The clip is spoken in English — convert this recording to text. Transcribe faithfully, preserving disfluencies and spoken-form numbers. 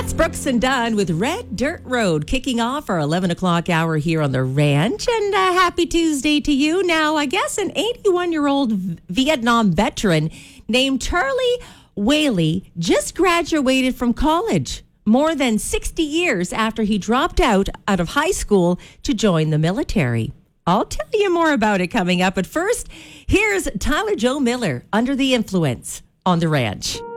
That's Brooks and Dunn with Red Dirt Road, kicking off our eleven o'clock hour here on the ranch. And uh, happy Tuesday to you. Now, I guess an eighty-one-year-old Vietnam veteran named Charlie Whaley just graduated from college more than sixty years after he dropped out out of high school to join the military. I'll tell you more about it coming up. But first, here's Tyler Joe Miller, Under the Influence, on the ranch.